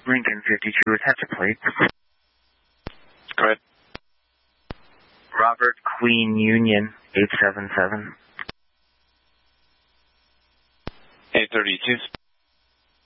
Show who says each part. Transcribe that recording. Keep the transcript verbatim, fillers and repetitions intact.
Speaker 1: Lincoln fifty-two, attach a plate.
Speaker 2: Go ahead.
Speaker 1: Robert Queen Union, eight seven seven.
Speaker 2: eight thirty-two.